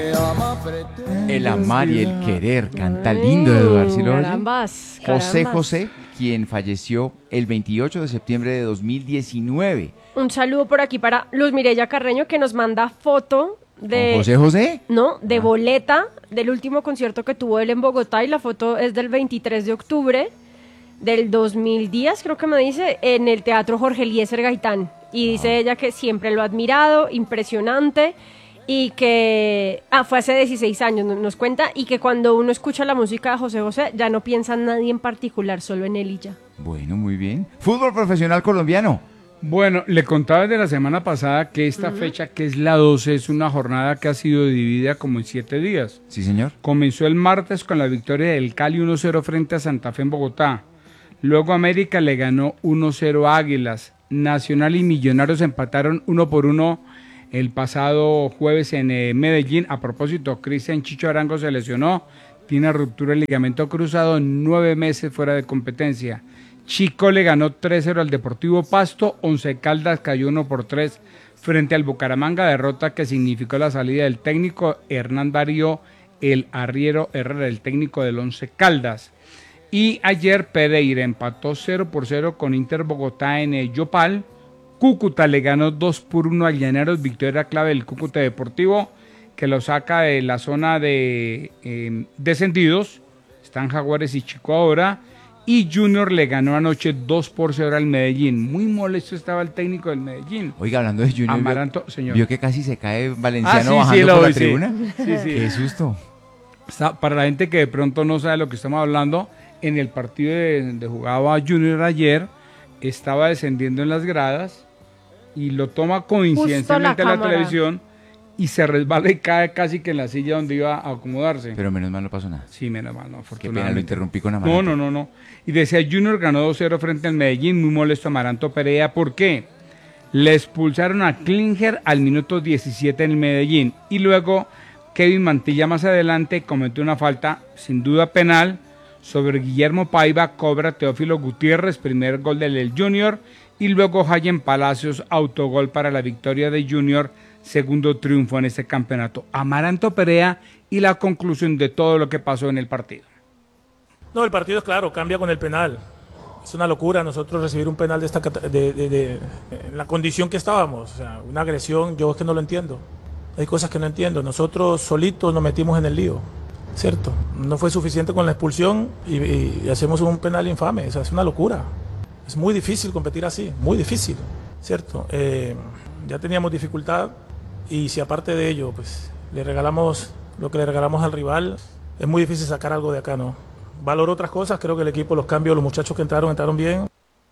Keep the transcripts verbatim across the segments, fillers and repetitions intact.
El amar y el querer, canta lindo, Eduardo. ¿Sí lo oye? Carambas, José carambas. José, quien falleció el veintiocho de septiembre de dos mil diecinueve. Un saludo por aquí para Luz Mireya Carreño, que nos manda foto de... ¿Con José José? No, de Ah. boleta del último concierto que tuvo él en Bogotá, y la foto es del veintitrés de octubre del dos mil diez, creo que me dice, en el Teatro Jorge Eliezer Gaitán. Y dice ella que siempre lo ha admirado, impresionante, y que... Ah, fue hace dieciséis años, no- nos cuenta, y que cuando uno escucha la música de José José, ya no piensa en nadie en particular, solo en él y ya. Bueno, muy bien. Fútbol profesional colombiano. Bueno, le contaba desde la semana pasada que esta fecha, que es la doce, es una jornada que ha sido dividida como en siete días. Sí, señor. Comenzó el martes con la victoria del Cali uno cero frente a Santa Fe en Bogotá. Luego América le ganó uno cero a Águilas. Nacional y Millonarios empataron uno por uno el pasado jueves en eh, Medellín. A propósito, Cristian Chicho Arango se lesionó, tiene ruptura del ligamento cruzado, nueve meses fuera de competencia. Chico le ganó tres cero al Deportivo Pasto, Once Caldas cayó uno por tres frente al Bucaramanga, derrota que significó la salida del técnico Hernán Darío el Arriero Herrera, el técnico del Once Caldas. Y ayer Pereira empató cero por cero con Inter Bogotá en el Yopal. Cúcuta le ganó dos por uno a Llaneros, victoria clave del Cúcuta Deportivo, que lo saca de la zona de eh, descendidos. Están Jaguares y Chico ahora. Y Junior le ganó anoche dos por cero al Medellín. Muy molesto estaba el técnico del Medellín. Oiga, hablando de Junior, Amaranto, vio, señor. vio que casi se cae Valenciano Ah, sí, bajando sí, lo por la vi, sí. tribuna. Sí, sí. Qué susto. Está- para la gente que de pronto no sabe lo que estamos hablando, en el partido de, donde jugaba Junior ayer, estaba descendiendo en las gradas y lo toma coincidencialmente Justo la la, cámara. televisión y se resbala y cae casi que en la silla donde iba a acomodarse. Pero menos mal no pasó nada. Sí, menos mal, no, Qué afortunadamente. pena, lo interrumpí con No, Amaranto. no, no, no. Y decía, Junior ganó dos cero frente al Medellín, muy molesto Amaranto Perea. ¿Por qué? Le expulsaron a Klinger al minuto diecisiete en el Medellín. Y luego Kevin Mantilla más adelante cometió una falta, sin duda penal, sobre Guillermo Paiva, cobra Teófilo Gutiérrez, primer gol del Junior. Y luego Jayen Palacios, autogol para la victoria de Junior, segundo triunfo en este campeonato. Amaranto Perea y la conclusión de todo lo que pasó en el partido. No, el partido es claro, cambia con el penal. Es una locura nosotros recibir un penal de esta cata- de, de- de- en la condición que estábamos. O sea, una agresión, yo es que no lo entiendo. Hay cosas que no entiendo. Nosotros solitos nos metimos en el lío, ¿cierto? No fue suficiente con la expulsión y, y- y hacemos un penal infame. O sea, es una locura. Es muy difícil competir así, muy difícil, ¿cierto? Eh, ya teníamos dificultad y si aparte de ello, pues le regalamos lo que le regalamos al rival, es muy difícil sacar algo de acá, ¿no? Valoro otras cosas, creo que el equipo, los cambios, los muchachos que entraron, entraron bien.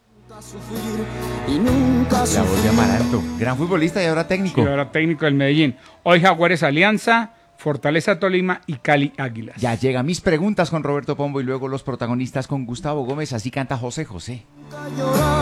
La voz de Amaranto. Gran futbolista y ahora técnico. Y ahora técnico del Medellín. Hoy Jaguares Alianza, Fortaleza Tolima y Cali Águilas. Ya llega mis preguntas con Roberto Pombo y luego los protagonistas con Gustavo Gómez. Así canta José José.